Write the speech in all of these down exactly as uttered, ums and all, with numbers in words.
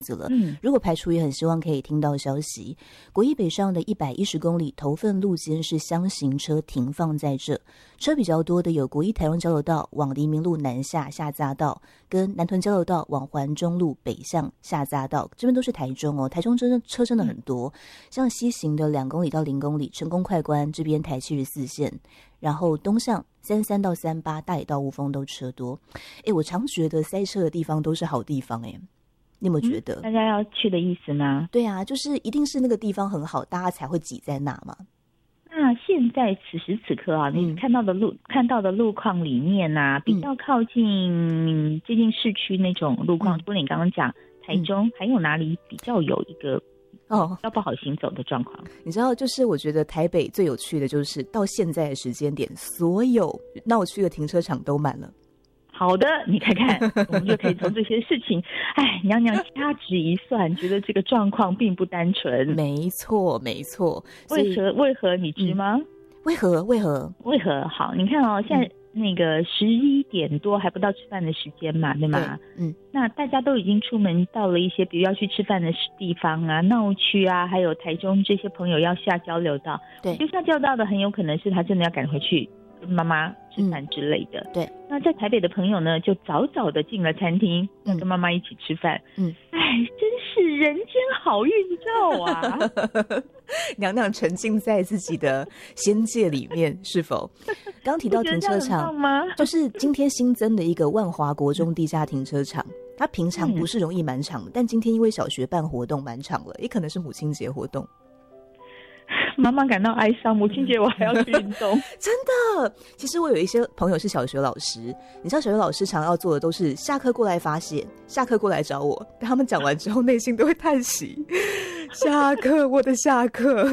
子了。嗯，如果排除也很希望可以听到消息。国一北上的一百一十公里头份路肩是箱型车停放在这，车比较多的有国一台中交流道往黎明路南下下匝道，跟南屯交流道往环中路北向下匝道，这边都是台中哦。台中真的车真的很多，嗯、像西行的两公里到零公里，成功快关这边台七十四线，然后东向三十三到三十八大里到雾峰都车多。哎，我常觉得塞车的地方都是好地方哎。你有没有觉得、 嗯、大家要去的意思吗？ 对啊，就是一定是那个地方很好，大家才会挤在那嘛。 那现在此时此刻啊，你看到的路、嗯、看到的路况里面啊，比较靠近接近市区那种路况，除了、嗯、你刚刚讲台中、嗯，还有哪里比较有一个哦要不好行走的状况？ 你知道，就是我觉得台北最有趣的就是到现在的时间点，所有闹区的停车场都满了。 好的，你看看，我们就可以从这些事情，哎，娘娘掐指一算，觉得这个状况并不单纯。 没错，没错。 为何？为何你知吗？嗯、 为何？为何？ 为何？好，你看哦，现在那个十一点多还不到吃饭的时间嘛，对吗？对嗯，那大家都已经出门到了一些，比如要去吃饭的地方啊，闹区啊，还有台中这些朋友要下交流道，对，就下交流道的很有可能是他真的要赶回去。妈妈吃饭之类的、嗯、对，那在台北的朋友呢就早早的进了餐厅，要跟妈妈一起吃饭。嗯，哎，真是人间好运兆啊娘娘沉浸在自己的仙界里面是否刚提到停车场吗？就是今天新增的一个万华国中地下停车场，它平常不是容易满场的、嗯、但今天因为小学办活动满场了，也可能是母亲节活动。 妈妈感到哀伤，母亲节我还要去运动真的。其实我有一些朋友是小学老师，你知道小学老师常要做的都是下课过来发泄，下课过来找我，但他们讲完之后内心都会叹息下课，我的下课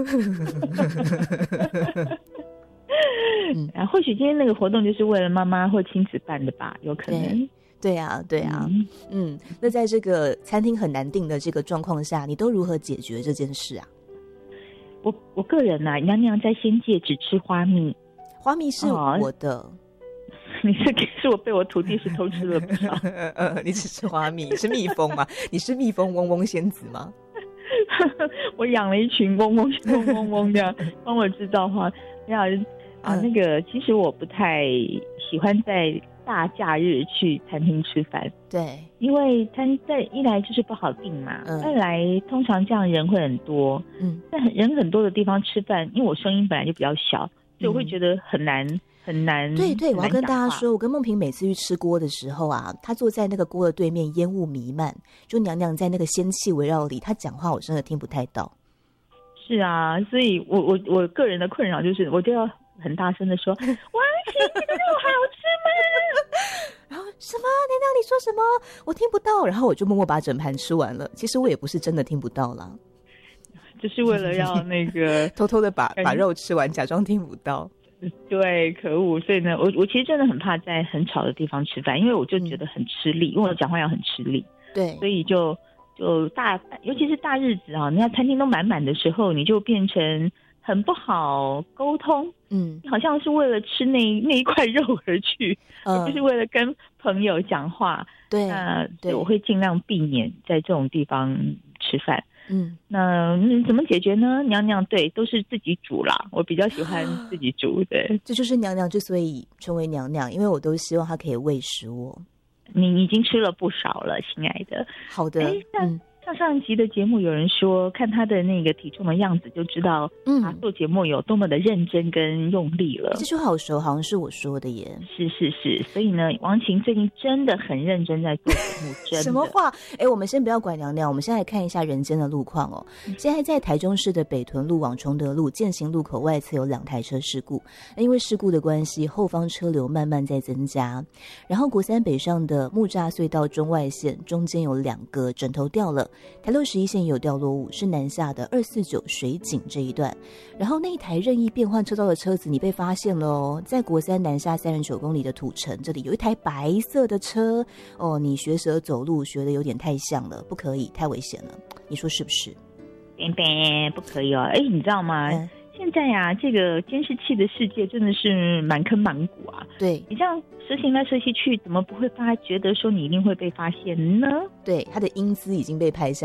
嗯，啊，或许今天那个活动就是为了妈妈或亲子办的吧，有可能。 对啊，对啊，嗯, 嗯，那在这个餐厅很难订的这个状况下，你都如何解决这件事啊？ 我我个人啊，娘娘在仙界只吃花蜜， 花蜜是我的。哦、 你是是我被我徒弟是偷吃了不少。 呃，你只吃花蜜，是蜜蜂吗？你是蜜蜂嗡嗡仙子吗？ 我养了一群嗡嗡嗡嗡嗡这样帮我制造花。呀啊，那个其实我不太喜欢在大假日去餐厅吃饭，对，因为餐在一来就是不好订嘛，嗯、二来通常这样人会很多，嗯，在人很多的地方吃饭，因为我声音本来就比较小，所以我会觉得很难、嗯、很难。 对对，我要跟大家说，我跟梦萍每次去吃锅的时候啊，她坐在那个锅的对面，烟雾弥漫，就娘娘在那个仙气围绕里，她讲话我真的听不太到。 是啊，所以我我我个人的困扰就是，我就要很大声的说：“王琦，这个肉好吃吗？” 然后什么？娘娘你说什么？我听不到。然后我就默默把整盘吃完了。其实我也不是真的听不到啦， 就是为了要那个偷偷的把把肉吃完，假装听不到。 对，可恶！所以呢，我我其实真的很怕在很吵的地方吃饭，因为我就觉得很吃力，嗯、因为我讲话要很吃力。对，所以就就大，尤其是大日子啊，你看餐厅都满满的时候，你就变成很不好沟通。嗯，好像是为了吃那那一块肉而去，嗯、而不是为了跟朋友讲话。对，那对我会尽量避免在这种地方吃饭。嗯，那、嗯、怎么解决呢？娘娘对，都是自己煮啦，我比较喜欢自己煮。对， 这就是娘娘之所以成为娘娘，因为我都希望她可以喂食我。 你已经吃了不少了，亲爱的。 好的。 哎，那、嗯上上一集的节目有人说，看他的那个体重的样子就知道他做节目有多么的认真跟用力了。 这句话好熟，好像是我说的耶。 是是是，所以呢，王琴最近真的很认真在做节目，真的。 什么话？哎，我们先不要管娘娘，我们现在来看一下人间的路况哦。现在在台中市的北屯路往崇德路健行路口外侧有两台车事故，因为事故的关系，后方车流慢慢在增加。然后国三北上的木栅隧道中外线中间有两个枕头掉了。台六十一线有掉落物，是南下的二四九水井这一段。然后那一台任意变换车道的车子，你被发现了哦，在国三南下三十九公里的土城，这里有一台白色的车哦，你学蛇走路学的有点太像了，不可以，太危险了，你说是不是？ 别别，不可以哦！哎，你知道吗？嗯现在呀、啊，这个监视器的世界真的是满坑满谷啊！对，你这样蛇行来蛇去去，怎么不会大家觉得说你一定会被发现呢？ 对，他的英姿已经被拍下。